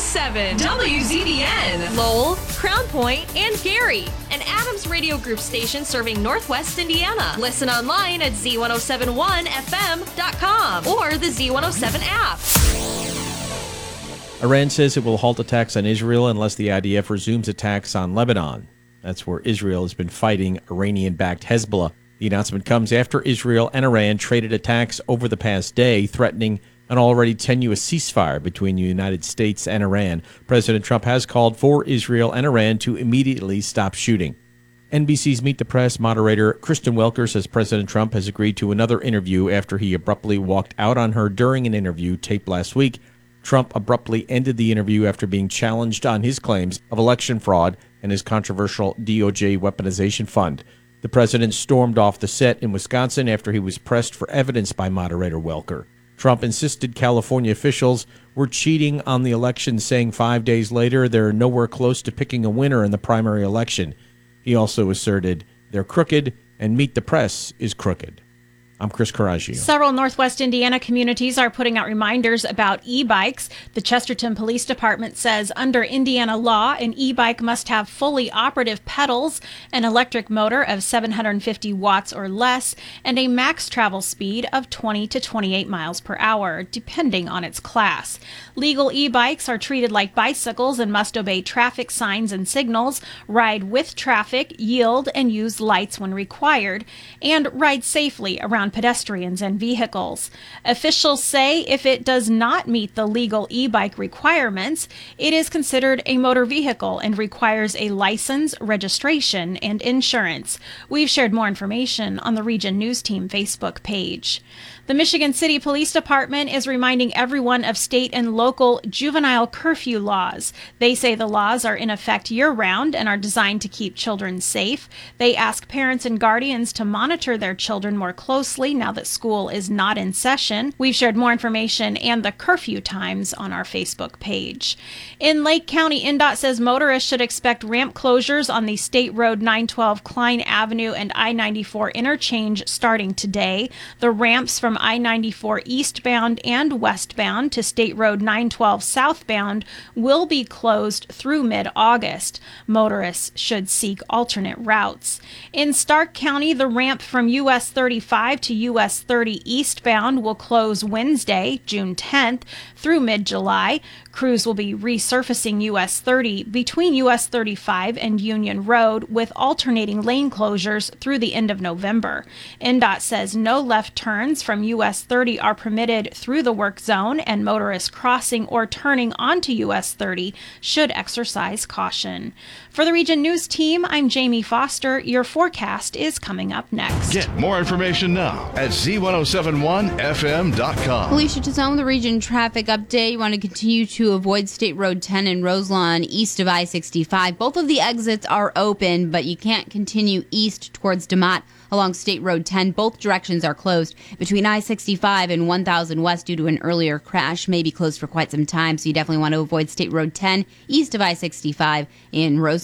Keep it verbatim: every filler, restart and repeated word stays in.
seven W Z B N. Lowell, Crown Point, and Gary. An Adams Radio Group station serving Northwest Indiana. Listen online at Z ten seventy-one F M dot com or the Z one oh seven app. Iran says it will halt attacks on Israel unless the I D F resumes attacks on Lebanon. That's where Israel has been fighting Iranian-backed Hezbollah. The announcement comes after Israel and Iran traded attacks over the past day, threatening an already tenuous ceasefire between the United States and Iran. President Trump has called for Israel and Iran to immediately stop shooting. N B C's Meet the Press moderator Kristen Welker says President Trump has agreed to another interview after he abruptly walked out on her during an interview taped last week. Trump abruptly ended the interview after being challenged on his claims of election fraud and his controversial D O J weaponization fund. The president stormed off the set in Wisconsin after he was pressed for evidence by moderator Welker. Trump insisted California officials were cheating on the election, saying five days later they're nowhere close to picking a winner in the primary election. He also asserted they're crooked and Meet the Press is crooked. I'm Chris Coraggio. Several Northwest Indiana communities are putting out reminders about e-bikes. The Chesterton Police Department says under Indiana law, an e-bike must have fully operative pedals, an electric motor of seven hundred fifty watts or less, and a max travel speed of twenty to twenty-eight miles per hour, depending on its class. Legal e-bikes are treated like bicycles and must obey traffic signs and signals, ride with traffic, yield, and use lights when required, and ride safely around pedestrians and vehicles. Officials say if it does not meet the legal e-bike requirements, it is considered a motor vehicle and requires a license, registration, and insurance. We've shared more information on the Region News Team Facebook page. The Michigan City Police Department is reminding everyone of state and local juvenile curfew laws. They say the laws are in effect year-round and are designed to keep children safe. They ask parents and guardians to monitor their children more closely now that school is not in session. We've shared more information and the curfew times on our Facebook page. In Lake County, N D O T says motorists should expect ramp closures on the State Road nine twelve Klein Avenue and I ninety-four interchange starting today. The ramps from I ninety-four eastbound and westbound to State Road nine twelve southbound will be closed through mid-August. Motorists should seek alternate routes. In Stark County, the ramp from U S thirty-five to U S thirty eastbound will close Wednesday, June tenth, through mid-July. Crews will be resurfacing U S thirty between U S thirty-five and Union Road with alternating lane closures through the end of November. N D O T says no left turns from U S thirty are permitted through the work zone, and motorists crossing or turning onto U S thirty should exercise caution. For the Region News Team, I'm Jamie Foster. Your forecast is coming up next. Get more information now at Z ten seventy-one F M dot com. Alicia Tizone with the Region Traffic Update. You want to continue to avoid State Road ten in Roselawn east of I sixty-five. Both of the exits are open, but you can't continue east towards DeMotte along State Road ten. Both directions are closed. Between I sixty-five and one thousand West due to an earlier crash, may be closed for quite some time, so you definitely want to avoid State Road ten east of I sixty-five in Roselawn.